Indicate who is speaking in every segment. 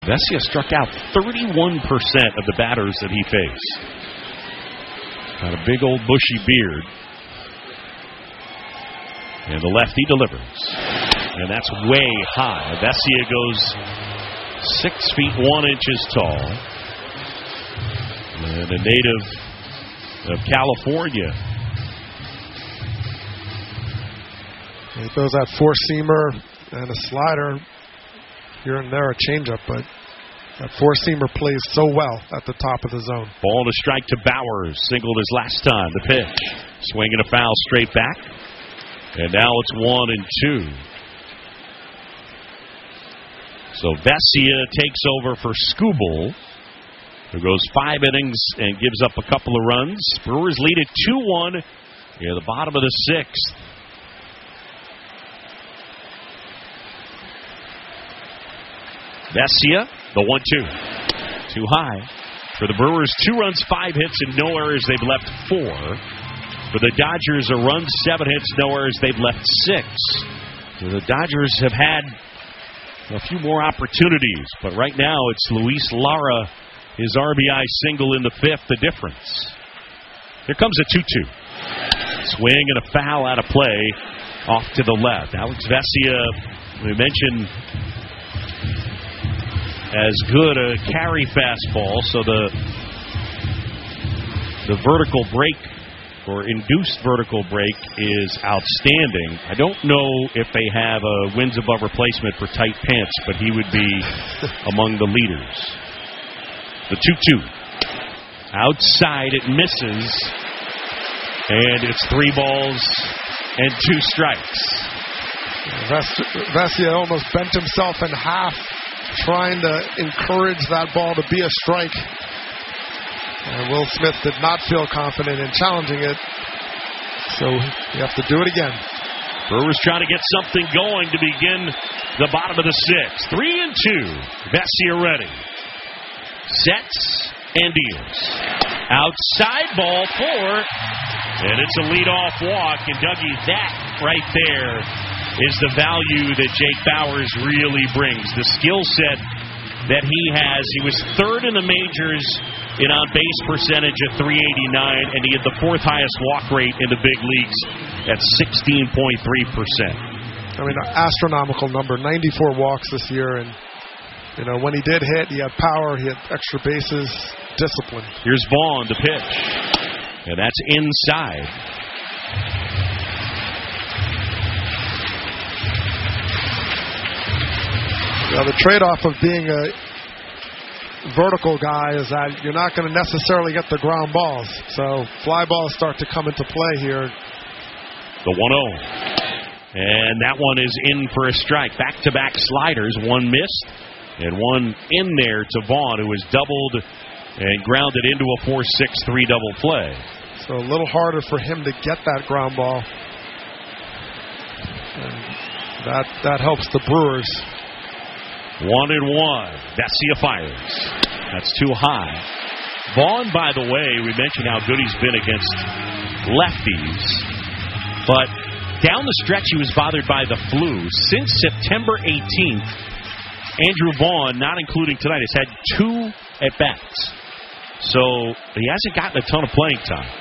Speaker 1: Vesia struck out 31% of the batters that he faced. Got a big old bushy beard. And the lefty delivers. And that's way high. Vesia goes 6 feet 1 inches tall. And a native of California.
Speaker 2: He throws that four-seamer and a slider. Here and there, a changeup, but that four-seamer plays so well at the top of the zone.
Speaker 1: Ball to strike to Bauers. Singled his last time. The pitch. Swinging a foul straight back. And now it's 1-2. So Vesia takes over for Skubal, who goes 5 innings and gives up a couple of runs. Brewers lead it 2-1 near the bottom of the 6th. Vesia, the 1-2. Too high. For the Brewers, 2 runs, 5 hits, and no errors. They've left 4. For the Dodgers, a run, 7 hits, no errors. They've left 6. So the Dodgers have had a few more opportunities. But right now, it's Luis Lara, his RBI single in the 5th, the difference. Here comes a 2-2. Swing and a foul out of play off to the left. Alex Vesia, we mentioned, as good a carry fastball, so the vertical break or induced vertical break is outstanding. I don't know if they have a wins above replacement for tight pants, but he would be among the leaders. The 2-2. Outside, it misses, and it's 3 balls and 2 strikes.
Speaker 2: Vesia almost bent himself in half, trying to encourage that ball to be a strike. And Will Smith did not feel confident in challenging it. So you have to do it again.
Speaker 1: Brewers trying to get something going to begin the bottom of the 6th. 3-2. Vesia ready. Sets and deals. Outside ball 4. And it's a leadoff walk. And Dougie, that right there is the value that Jake Bauers really brings. The skill set that he has. He was 3rd in the majors in on-base percentage at .389, and he had the 4th highest walk rate in the big leagues at 16.3%.
Speaker 2: I mean, an astronomical number, 94 walks this year, and you know, when he did hit, he had power, he had extra bases, discipline.
Speaker 1: Here's Vaughn, the pitch, and that's inside.
Speaker 2: Now, the trade-off of being a vertical guy is that you're not going to necessarily get the ground balls. So fly balls start to come into play here.
Speaker 1: The 1-0. And that one is in for a strike. Back-to-back sliders. One missed and one in there to Vaughn, who was doubled and grounded into a 4-6-3 double play.
Speaker 2: So a little harder for him to get that ground ball. And that helps the Brewers.
Speaker 1: 1-1. Vesia fires. That's too high. Vaughn, by the way, we mentioned how good he's been against lefties. But down the stretch, he was bothered by the flu. Since September 18th, Andrew Vaughn, not including tonight, has had 2 at-bats. So he hasn't gotten a ton of playing time.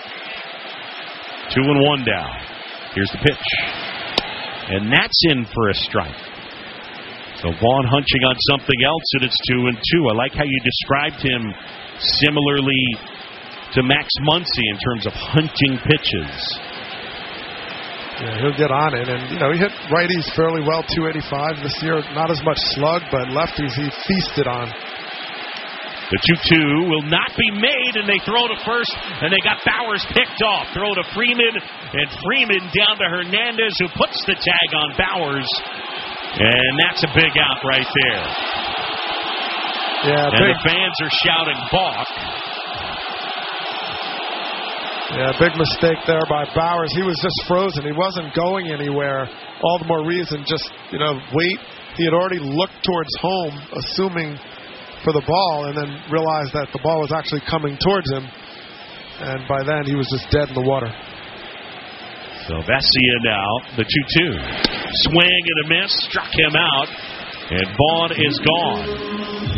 Speaker 1: 2-1 down. Here's the pitch. And that's in for a strike. So Vaughn hunching on something else, and it's 2-2. I like how you described him similarly to Max Muncy in terms of hunting pitches.
Speaker 2: Yeah, he'll get on it. And, you know, he hit righties fairly well, 285 this year. Not as much slug, but lefties he feasted on.
Speaker 1: The 2-2 will not be made, and they throw to first, and they got Bauers picked off. Throw to Freeman, and Freeman down to Hernandez, who puts the tag on Bauers. And that's a big out right there.
Speaker 2: Yeah,
Speaker 1: and the fans are shouting balk.
Speaker 2: Yeah, big mistake there by Bauers. He was just frozen. He wasn't going anywhere. All the more reason just, wait. He had already looked towards home, assuming for the ball, and then realized that the ball was actually coming towards him. And by then, he was just dead in the water.
Speaker 1: So Vesia now, the 2-2. Swing and a miss, struck him out, and Vaughn is gone.